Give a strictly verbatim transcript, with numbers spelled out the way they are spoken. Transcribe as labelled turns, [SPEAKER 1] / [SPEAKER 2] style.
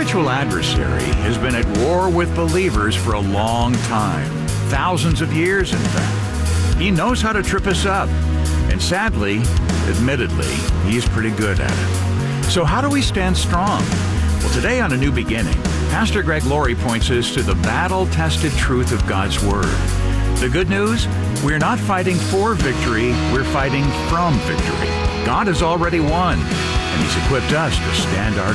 [SPEAKER 1] spiritual adversary has been at war with believers for a long time, thousands of years in fact. He knows how to trip us up, and sadly, admittedly, he's pretty good at it. So how do we stand strong? Well, today on A New Beginning, Pastor Greg Laurie points us to the battle-tested truth of God's Word. The good news? We're not fighting for victory, we're fighting from victory. God has already won, and He's equipped us to stand our